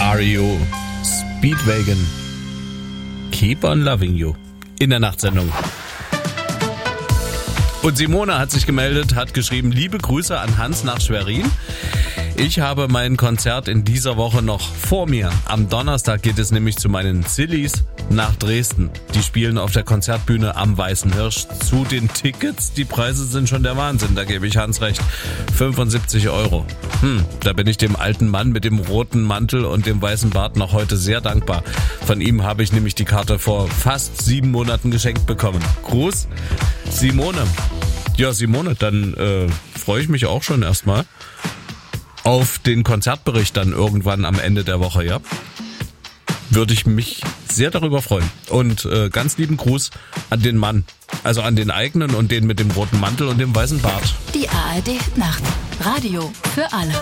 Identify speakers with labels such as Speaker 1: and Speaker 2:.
Speaker 1: REO Speedwagon Keep on Loving You in der Nachtsendung. Und Simone hat sich gemeldet, hat geschrieben, liebe Grüße an Hans nach Schwerin. Ich habe mein Konzert in dieser Woche noch vor mir. Am Donnerstag geht es nämlich zu meinen Sillies nach Dresden. Die spielen auf der Konzertbühne am Weißen Hirsch. Zu den Tickets, die Preise sind schon der Wahnsinn, da gebe ich Hans recht. 75 €. Da bin ich dem alten Mann mit dem roten Mantel und dem weißen Bart noch heute sehr dankbar. Von ihm habe ich nämlich die Karte vor fast 7 Monaten geschenkt bekommen. Gruß, Simone. Ja, Simone, dann freue ich mich auch schon erstmal auf den Konzertbericht dann irgendwann am Ende der Woche, ja. Würde ich mich sehr darüber freuen. Und ganz lieben Gruß an den Mann. Also an den eigenen und den mit dem roten Mantel und dem weißen Bart.
Speaker 2: Die ARD Nacht. Radio für alle.